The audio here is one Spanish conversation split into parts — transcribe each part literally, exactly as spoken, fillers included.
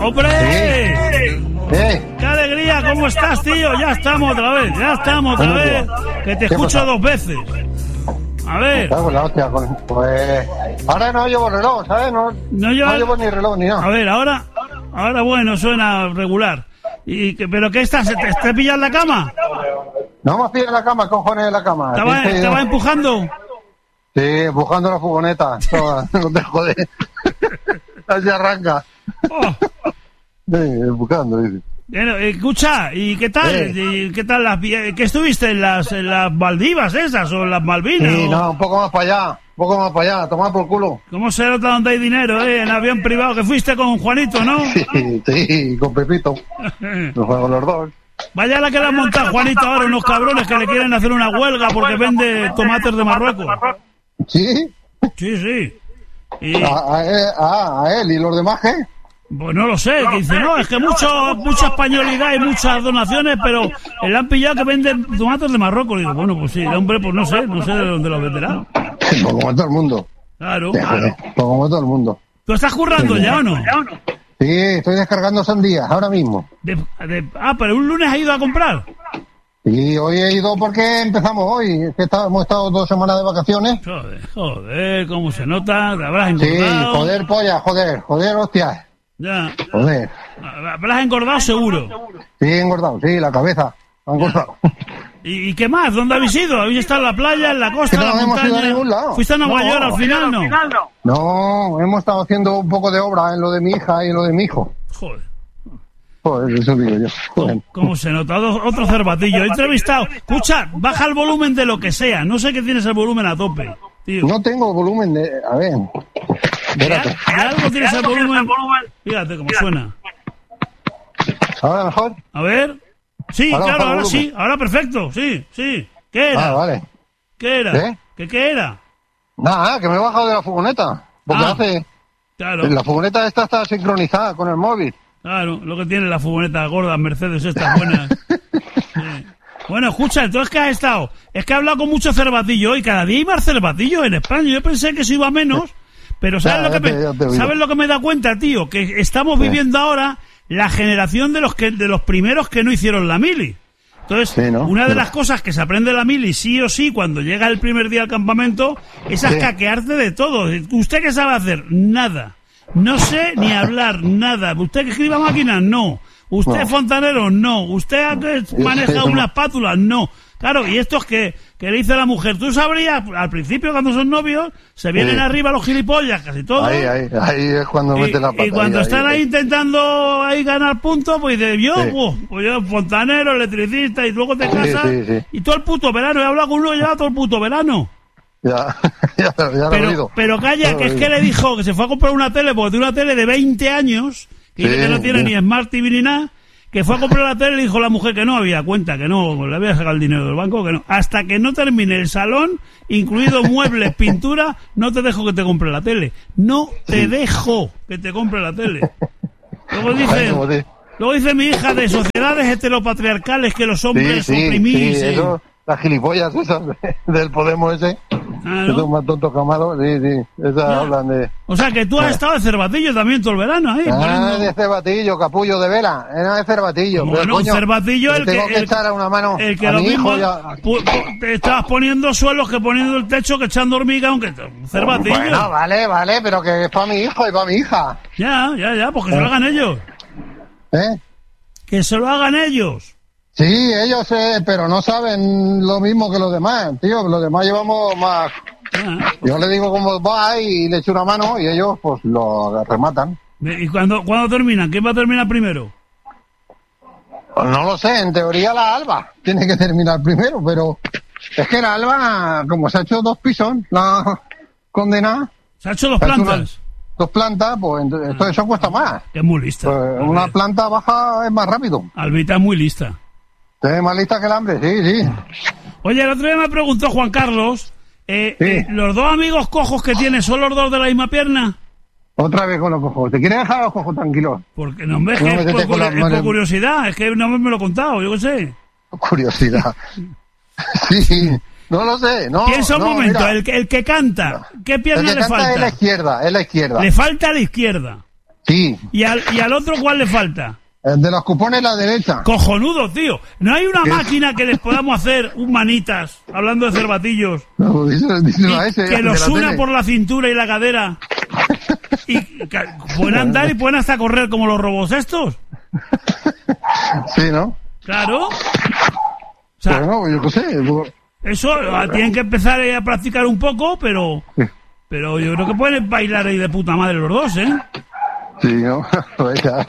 ¡Hombre! Sí. Sí. ¡Qué alegría! ¿Cómo estás, tío? Ya estamos otra vez, ya estamos otra vez. Que te escucho dos veces. A ver. La hostia, pues ahora no llevo reloj, ¿sabes? No, no, yo... no llevo ni reloj ni nada. A ver, ahora, ahora bueno, suena regular. ¿Y que, pero qué estás? ¿Te, te pillas en la cama? No me pillas en la cama, cojones en la cama. ¿Te vas sí, va empujando? Sí, empujando la furgoneta. No te jodes. Así arranca. Oh. Sí, empujando, dice. Bueno, escucha, ¿y qué tal? Sí. ¿Y qué tal las, qué estuviste en las, en las Maldivas esas o en las Malvinas? Sí, o... no, un poco más para allá, un poco más para allá, tomar por culo. ¿Cómo se nota donde hay dinero, eh? En avión privado, que fuiste con Juanito, ¿no? Sí, sí, con Pepito. Nos fuimos los dos. Vaya la que le han montado Juanito ahora, unos cabrones que le quieren hacer una huelga porque vende tomates de Marruecos. ¿Sí? Sí, sí. Y... A, a, a, a él, ¿y los demás qué? Pues no lo sé, que dice, no, es que mucho, mucha españolidad y muchas donaciones, pero le han pillado que venden tomates de Marruecos. Digo, bueno, pues sí, hombre, pues no sé, no sé de dónde los venderán. Pues como todo el mundo. Claro. Pues como todo el mundo. ¿Tú estás currando sí, ya o no? Sí, estoy descargando sandías ahora mismo. De, de, ah, pero un lunes has ido a comprar. Sí, hoy he ido porque empezamos hoy. Es que está, hemos estado dos semanas de vacaciones. Joder, joder, cómo se nota, te habrás engordado. Sí, joder, polla, joder, joder, hostias. Ya. Joder. ¿Habrás engordado seguro? Sí, he engordado, sí, la cabeza. Ha engordado. ¿Y, ¿Y qué más? ¿Dónde habéis ido? ¿Habéis estado en la playa, en la costa, que no en la hemos montaña? ido a ningún lado. ¿Fuiste a Nueva no, York al final, no? No, hemos estado haciendo un poco de obra en lo de mi hija y en lo de mi hijo. Joder. Joder, eso digo yo. ¿Cómo, ¿Cómo se nota? Otro cervatillo. He entrevistado. Escucha, baja el volumen de lo que sea. No sé que tienes el volumen a tope, tío. No tengo volumen de... A ver... Espérate. ¿De algo tienes el volumen? Fíjate cómo suena. ¿Ahora mejor? A ver. Sí, ahora claro, ahora volumen. sí. Ahora perfecto. Sí, sí. ¿Qué era? Ah, vale. ¿Qué era? ¿Qué? ¿Qué, qué era? Nada, que me he bajado de la furgoneta. Porque Ah, hace... Claro. La furgoneta esta está sincronizada con el móvil. Claro, lo que tiene la furgoneta gorda, Mercedes, estas buenas. Sí. Bueno, escucha, entonces ¿qué has estado? Es que he hablado con mucho cervatillo y cada día hay más cervatillo en España. Yo pensé que eso iba menos, pero ¿sabes, Ya, lo, que ya te- ya te me, oigo. ¿sabes lo que me da cuenta, tío? Que estamos Sí. viviendo ahora la generación de los que de los primeros que no hicieron la mili. Entonces, Sí, ¿no? una de Sí. las cosas que se aprende en la mili sí o sí cuando llega el primer día al campamento es a Sí. escaquearte de todo. ¿Usted qué sabe hacer? Nada. No sé ni hablar, nada. ¿Usted que escriba máquinas? No. ¿Usted No. es fontanero? No. ¿Usted que maneja una espátula? No. Claro, y esto es que, que le dice la mujer, tú sabrías, al principio cuando son novios, se vienen Sí. arriba los gilipollas, casi todos. Ahí, ahí, ahí es cuando Y, mete la pata. y cuando ahí, están ahí, ahí. intentando ahí ganar puntos, pues dice, yo, Sí. pues, pues yo fontanero, electricista, y luego te Sí, casas, sí, sí. y todo el puto verano, he hablado con uno ya todo el puto verano. Ya, ya, ya lo he Pero, oído. pero calla, Ya lo que he es oído. que le dijo que se fue a comprar una tele, porque tiene una tele de veinte años, que Sí, dice que no tiene sí. ni Smart T V ni nada, que fue a comprar la tele y dijo la mujer que no había cuenta, que no, le había sacado el dinero del banco, que no. Hasta que no termine el salón, incluido muebles, pintura, no te dejo que te compre la tele. No te dejo que te compre la tele. Luego dice, Como te- luego dice mi hija de sociedades heteropatriarcales que los Sí, hombres sí, oprimís. sí, eh. eso, las gilipollas esas de- del Podemos ese, Ah, esos ¿no? más tontos camados, sí, sí, esas Ya. hablan de... O sea que tú has estado de cervatillo también todo el verano ahí. Ah, poniendo- de cervatillo, capullo de vela, era de cervatillo. Bueno, pero, un coño, cervatillo le el que, tengo que el, echar a una mano el que a lo mi mismo hijo ya... pu- pu- te estabas poniendo suelos que poniendo el techo que echando hormiga, aunque te- un cervatillo. Bueno, vale, vale, pero que es para mi hijo y para mi hija. Ya, ya, ya, pues que se lo hagan ellos. ¿Eh? Que se lo hagan ellos. Sí, ellos, eh, pero no saben lo mismo que los demás, tío. Los demás llevamos más... Ya. Yo le digo cómo va y le echo una mano y ellos pues lo rematan. ¿Y cuándo, cuándo terminan? ¿Quién va a terminar primero? Pues no lo sé, en teoría la Alba tiene que terminar primero, pero es que la Alba, como se ha hecho dos pisos, la condenada, Se ha hecho dos se ha hecho plantas. una- dos plantas, pues entonces, esto- eso cuesta más. Que es muy lista. Pues, una planta baja es más rápido. Albita es muy lista. Es más lista que el hambre, sí, sí. Oye, el otro día me preguntó Juan Carlos, eh, Sí. eh, ¿los dos amigos cojos que tienes son los dos de la misma pierna? Otra vez con los cojos. ¿Te quieres dejar los cojos tranquilos? Porque no me es, No, que es métete por, con las es por manos. curiosidad, es que no me lo he contado, yo qué sé. Curiosidad. Sí, sí. No lo sé. No, Piensa un no, momento, mira. el, que- el que canta, ¿qué El pierna que le canta falta? es la izquierda, es la izquierda. Le falta a la izquierda. Sí. ¿Y al, y al otro cuál le falta? El de los cupones la derecha. Cojonudo, tío. ¿No hay una ¿Qué? máquina que les podamos hacer un manitas, hablando de cervatillos, No, díselo, díselo a ese, que al de los la una tele. por la cintura y la cadera? Y que pueden andar y pueden hasta correr como los robos estos. Sí, ¿no? Claro. O sea, Bueno, yo qué sé. pues, eso ah, tienen que empezar a practicar un poco, pero pero yo creo que pueden bailar ahí de puta madre los dos, ¿eh? Sí, ¿no? Pues ya,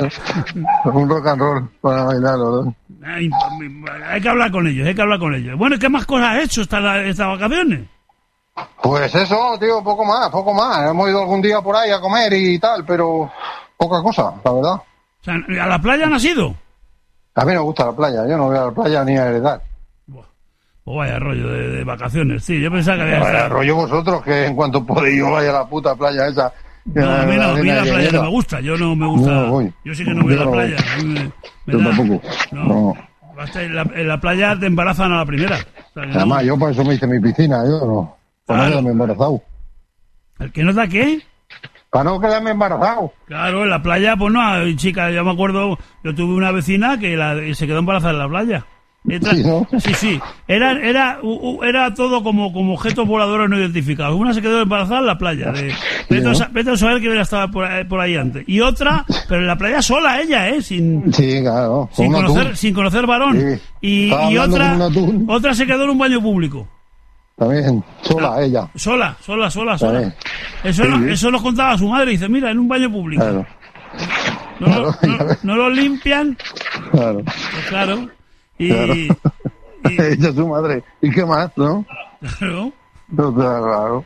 un rock and roll para bailar los dos. Hay, hay que hablar con ellos, hay que hablar con ellos. Bueno, ¿y qué más cosas has hecho estas estas vacaciones? Pues eso, tío, poco más, poco más. Hemos ido algún día por ahí a comer y tal, pero poca cosa, la verdad. O sea, ¿a la playa no has ido? A mí no me gusta la playa, yo no voy a la playa ni a heredar. Pues vaya rollo de, de vacaciones, sí. Yo pensaba que había... Vaya rollo vosotros, que en cuanto podéis yo vaya a la puta playa esa. que No, a mí no, a mí la arena playa llanera. no me gusta, yo no me gusta... No voy. Yo sí que no voy Yo a la no voy. playa. A mí me, me Yo da- tampoco. No. No. Basta, en, la, en la playa te embarazan a la primera. O sea, que no- Además, yo por eso me hice mi piscina, yo no. Para Claro. no quedarme embarazado. ¿El que no da qué? Para no quedarme embarazado. Claro, en la playa, pues no, hay chica, yo me acuerdo, yo tuve una vecina que la, se quedó embarazada en la playa. Era- Sí, ¿no? sí, sí. Era, era, u- u- era todo como, como objetos voladores no identificados. Una se quedó embarazada en la playa. De, vete, a ¿no? sa- vete a saber que hubiera estado por, ahí- por ahí antes. Y otra, pero en la playa sola ella, ¿eh? Sin, Sí, claro. Con sin un conocer, atún. sin conocer varón. Sí. Y, Estaba y hablando otra, con un atún. otra se quedó en un baño público. También, sola Ah. ella. Sola, sola, sola, sola. También. Eso, Sí, no- sí. eso nos contaba su madre. Dice, mira, en un baño público. Claro, No, lo- Claro, no- ya ves. no lo limpian, claro. pues claro. Y, Claro. y- Ella es su madre. ¿Y qué más, no? claro. No, claro.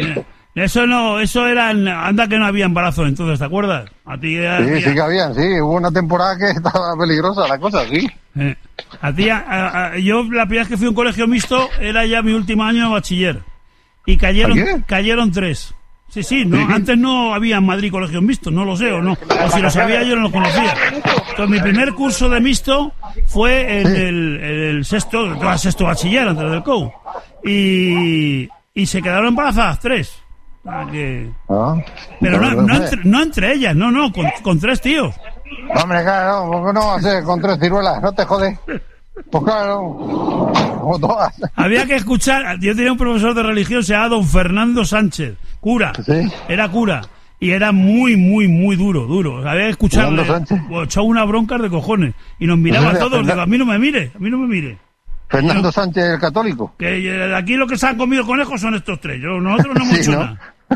Eso no, eso eran, anda que no había embarazo entonces, ¿te acuerdas? A ti, a, Sí, sí que habían, sí. Hubo una temporada que estaba peligrosa la cosa, sí. eh, a ti, a- a- yo la primera vez que fui a un colegio mixto era ya mi último año de bachiller y cayeron, ¿A qué? cayeron tres. Sí, sí, no, antes no había en Madrid colegios mixtos, no lo sé, o no, o si lo sabía yo no lo conocía. Entonces mi primer curso de mixto fue en el, en el sexto, todo el sexto bachiller antes del C O U. Y, y se quedaron embarazadas tres. O sea que- Ah, pero no, claro, no, hombre. entre, no entre ellas, no, no, con, con tres tíos. Hombre, claro, ¿por qué no va a ser con tres ciruelas? No te jodes. Pues claro, como todas. Había que escuchar, yo tenía un profesor de religión, se llama don Fernando Sánchez, cura, Sí. era cura, y era muy, muy, muy duro, duro. Había que escucharle, Fernando Sánchez. bueno, echaba unas broncas de cojones, y nos miraba a Mira, todos, Fernan- digo, a mí no me mire, a mí no me mire. Fernando Sánchez, el católico. Que eh, aquí lo que se han comido conejos son estos tres, yo, nosotros no hemos Sí, hecho ¿no? nada.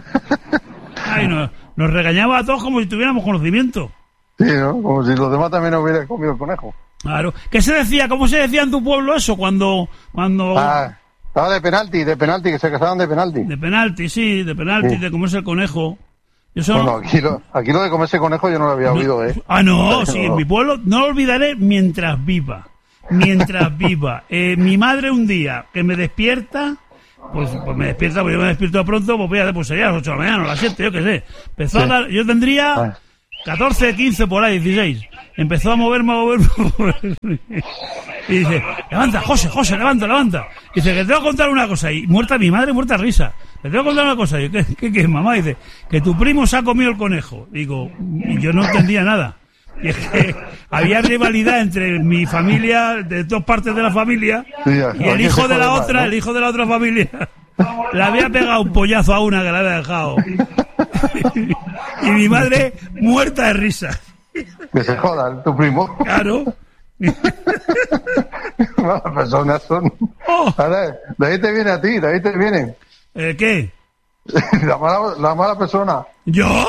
Ay, no, nos regañaba a todos como si tuviéramos conocimiento. Sí, ¿no? Como si los demás también hubieran comido el conejo. Claro. ¿Qué se decía? ¿Cómo se decía en tu pueblo eso cuando, cuando... Ah, estaba de penalti, de penalti, que se casaban de penalti. De penalti, sí, de penalti, Sí. de comerse el conejo. Yo solo... Bueno, aquí lo, aquí lo de comerse conejo yo no lo había oído, ¿eh? Ah, no, No. sí, en mi pueblo no lo olvidaré mientras viva. Mientras viva. Eh, mi madre un día que me despierta, pues, pues me despierta, porque yo me despierto pronto, pues, voy a, pues sería a las ocho de la mañana, o a las siete, yo qué sé. Empezó a Sí. dar, yo tendría Ah. catorce, quince por ahí, dieciséis. Empezó a moverme, a moverme. Y dice, levanta, José, José, levanta, levanta. Dice, que te voy a contar una cosa. Y muerta mi madre, muerta de risa. Que te voy a contar una cosa. Y yo, ¿qué, qué, qué, mamá? Dice, que tu primo se ha comido el conejo. Digo, y yo no entendía nada. Y es que había rivalidad entre mi familia, de dos partes de la familia, Sí, y ¿a el quién hijo se de la jode más, otra, no? el hijo de la otra familia. Le había pegado un pollazo a una que la había dejado. Y mi madre muerta de risa. Que se jodan, tu primo. Claro. Malas personas son. Oh. Ahora, de ahí te viene a ti, de ahí te viene. ¿Eh, ¿Qué? La mala, la mala persona. ¿Yo?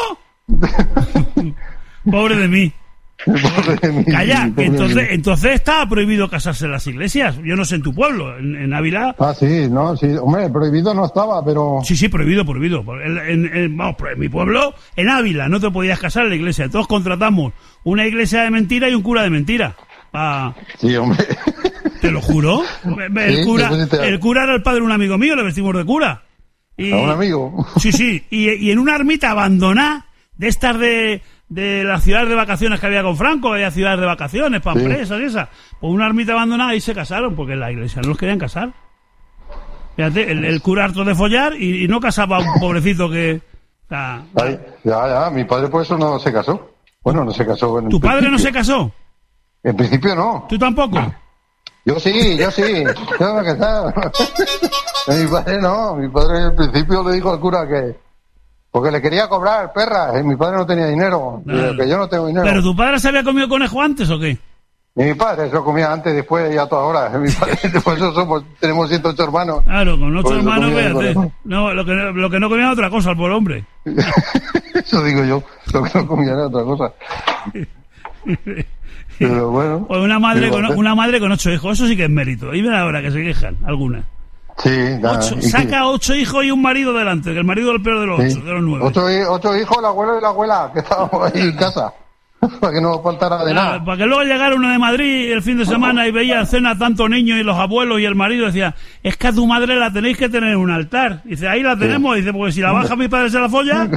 Pobre de mí. Pobre de mí, Calla, pobre de entonces, mí. entonces estaba prohibido casarse en las iglesias. Yo no sé en tu pueblo, en, en Ávila. Ah, sí, no, sí. Hombre, prohibido no estaba, pero. Sí, sí, prohibido, prohibido. En, en- en- vamos, en mi pueblo, en Ávila, no te podías casar en la iglesia. Todos contratamos una iglesia de mentira y un cura de mentira. Pa- Sí, hombre. te lo juro. El Sí, cura, eso sí te- el cura era el padre de un amigo mío, le vestimos de cura. Y, A un amigo. Sí, sí, y, y en una ermita abandonada, de estas de, de las ciudades de vacaciones que había con Franco, había ciudades de vacaciones, para Sí. empresas y esas, pues una ermita abandonada y se casaron, porque en la iglesia no los querían casar. Fíjate, el, el cura harto de follar y, y no casaba a un pobrecito que... o sea, Ay, ya, ya, mi padre por eso no se casó. Bueno, no se casó. En ¿Tu padre principio. no se casó? En principio no. ¿Tú tampoco? Yo sí, yo sí. Yo me he casado. Mi padre no. Mi padre en principio le dijo al cura que... Porque le quería cobrar, perra. Y mi padre no tenía dinero. Claro. Que yo no tengo dinero. ¿Pero tu padre se había comido conejo antes o qué? Y mi padre se lo comía antes, después y a toda hora. Mi padre, por eso somos, tenemos ciento ocho hermanos. Claro, con ocho Por eso hermanos, comía fíjate. conejo. No, lo que, no- lo que no comía era otra cosa, el pobre hombre. Eso digo yo. Lo que no comía era otra cosa. Pero bueno. O una madre, Digo, con, una madre con ocho hijos, eso sí que es mérito. Y mira ahora que se quejan, algunas. Sí, nada. Ocho, ¿Y qué? saca ocho hijos y un marido delante, que el marido es el peor de los Sí. ocho, de los nueve. Ocho, hi- ocho hijos, el abuelo y la abuela, que estábamos ahí en casa. Para que no faltara de Ah, nada. para que luego llegara uno de Madrid el fin de semana y veía en cena tanto niños y los abuelos y el marido decía, es que a tu madre la tenéis que tener en un altar. Dice, ahí la tenemos. Dice, porque si la baja mi padre se la folla,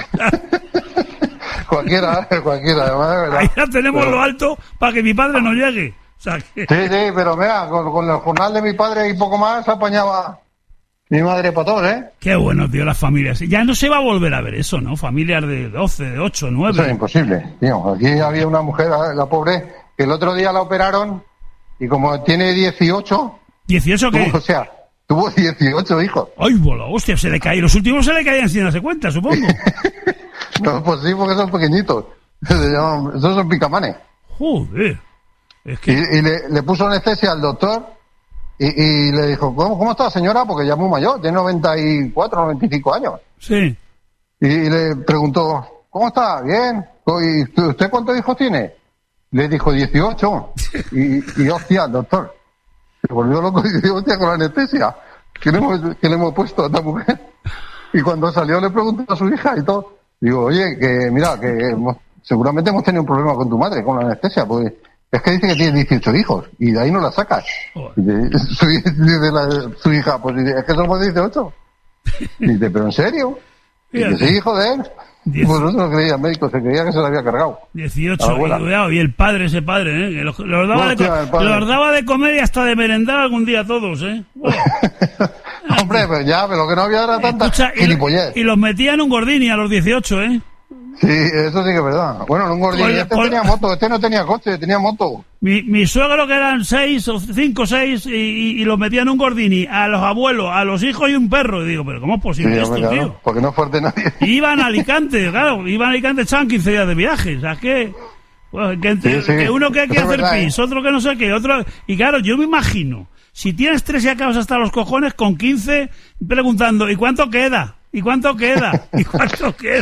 Cualquiera, cualquiera, además, de verdad. ahí la tenemos Pero- lo alto para que mi padre no llegue. O sea, que... Sí, sí, pero mira, con, con el jornal de mi padre y poco más se apañaba mi madre para todos, ¿eh? Qué bueno, tío, las familias. Ya no se va a volver a ver eso, ¿no? Familias de doce, de ocho, Eso es nueve. imposible, tío. Aquí había una mujer, la pobre, que el otro día la operaron y como tiene dieciocho, ¿dieciocho qué? tuvo, o sea, tuvo dieciocho hijos. Ay, bola, hostia, se le cae. Los últimos se le caían sin darse cuenta, supongo. No, pues sí, porque son pequeñitos. Se llaman- esos son picamanes. Joder. Es Y, que... y le, le puso anestesia al doctor y, y le dijo, ¿cómo, ¿cómo está señora? Porque ya es muy mayor, tiene noventa y cuatro, noventa y cinco años. Sí. Y, y le preguntó, ¿cómo está? Bien. ¿Y usted cuántos hijos tiene? Le dijo dieciocho. Y, y hostia, doctor, se volvió loco y dijo, hostia, con la anestesia. ¿Qué le hemos, qué le hemos puesto a esta mujer? Y cuando salió le preguntó a su hija y todo. Digo, oye, que mira, que hemos- seguramente hemos tenido un problema con tu madre, con la anestesia, porque es que dice que tiene dieciocho hijos y de ahí no la sacas. Joder. Y dice, su, dice la- su hija, pues dice, es que somos dieciocho. Y dice, ¿pero en serio? Y dice, Fíjate. sí, hijo de él. Diez- Pues no se lo creía el médico, se creía que se lo había cargado. dieciocho, La abuela. y, cuidado, y el padre, ese padre, ¿eh? Que los, los daba de, Hostia, co- el padre. los daba de comer y hasta de merendar algún día a todos, ¿eh? Buah. Hombre, pues ya, pero lo que no había era tanta Escucha, y, gilipollez. y los metía en un gordini a los dieciocho, ¿eh? Sí, eso sí que es verdad. Bueno, en un gordillo, Con- este con- tenía moto, este no tenía coche, tenía moto. Mi, mi suegro, que eran seis o cinco o seis, y, y, y los metía en un gordini a los abuelos, a los hijos y un perro. Y digo, ¿pero cómo es Sí, posible esto, hombre, claro, tío? porque no es fuerte nadie. Y iban a Alicante, claro, iban a Alicante, echaban quince días de viaje. O sea, que, pues, que, entre- Sí, sí. que uno que hay que Eso es hacer verdad, pis, ¿eh? otro que no sé qué, otro... Y claro, yo me imagino, si tienes tres y acabas hasta los cojones, con quince, preguntando, ¿y cuánto queda? ¿Y cuánto queda? ¿Y cuánto queda?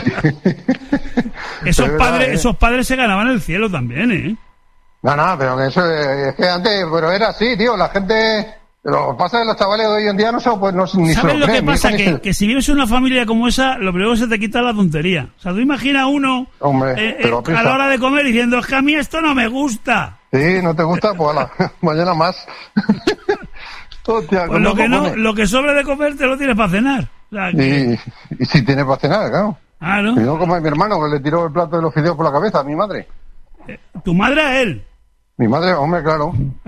Esos Es verdad, padres, ¿eh? esos padres se ganaban el cielo también, ¿eh? No, no, pero que eso es, es que antes, pero era así, tío, la gente, lo que pasa es que los chavales de hoy en día no se, pues, no, ni se ¿Sabes lo lo que creen, ni pasa? eso ni Que, se- que si vives en una familia como esa, lo primero que se te quita es la tontería. O sea, tú imaginas a uno Hombre, eh, eh, pero a a prisa. la hora de comer diciendo, es que a mí esto no me gusta. Sí, no te gusta, pues ala, mañana más. Hostia, Pues ¿cómo lo que no, cojones? lo que sobre de comer te lo tienes para cenar. O sea, que- Y, y si tiene para cenar, claro. ah, ¿no? Y no como a mi hermano que le tiró el plato de los fideos por la cabeza a mi madre. Tu madre a él. Mi madre, hombre, claro.